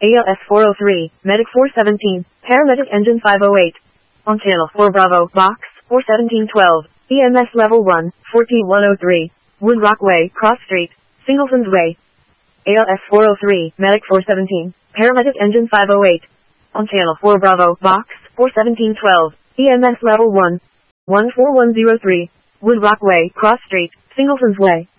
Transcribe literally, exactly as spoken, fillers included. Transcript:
A L S four oh three, Medic four seventeen, Paramedic Engine five oh eight. On Channel four Bravo, Box, four seventeen twelve, E M S Level one, fourteen one oh three, Woodrock Way, Cross Street, Singleton's Way. A L S four oh three, Medic four seventeen, Paramedic Engine five oh eight. On Channel four Bravo, Box, four seventeen twelve, E M S Level one, one four one oh three, Woodrock Way, Cross Street, Singleton's Way.